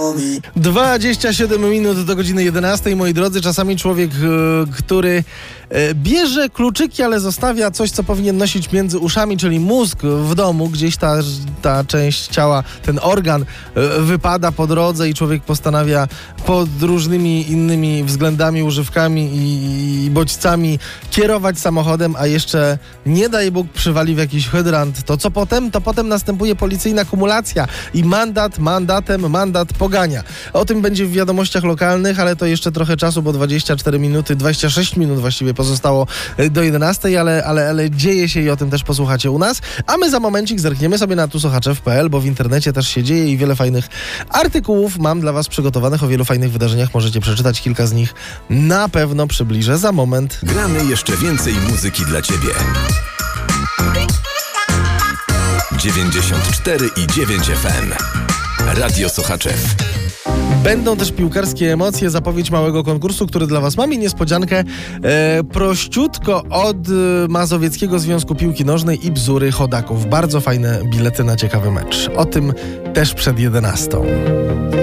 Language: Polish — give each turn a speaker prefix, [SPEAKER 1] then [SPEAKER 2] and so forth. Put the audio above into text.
[SPEAKER 1] 27 minut do godziny 11, moi drodzy. Czasami człowiek, który bierze kluczyki, ale zostawia coś, co powinien nosić między uszami, czyli mózg w domu, gdzieś ta część ciała, ten organ wypada po drodze i człowiek postanawia pod różnymi innymi względami, używkami i bodźcami kierować samochodem, a jeszcze nie daj Bóg przywali w jakiś hydrant. To co potem? To potem następuje policyjna kumulacja i mandat pogania. O tym będzie w wiadomościach lokalnych, ale to jeszcze trochę czasu, bo 26 minut właściwie pozostało do 11, ale dzieje się i o tym też posłuchacie u nas. A my za momencik zerkniemy sobie na tusłuchaczew.pl, bo w internecie też się dzieje i wiele fajnych artykułów mam dla was przygotowanych. O wielu fajnych wydarzeniach możecie przeczytać. Kilka z nich na pewno przybliżę za moment.
[SPEAKER 2] Gramy jeszcze więcej muzyki dla ciebie. 94,9 FM. Radio Słuchaczew.
[SPEAKER 1] Będą też piłkarskie emocje, zapowiedź małego konkursu, który dla was mam i niespodziankę prościutko od Mazowieckiego Związku Piłki Nożnej i Bzury Chodaków. Bardzo fajne bilety na ciekawy mecz. O tym też przed 11.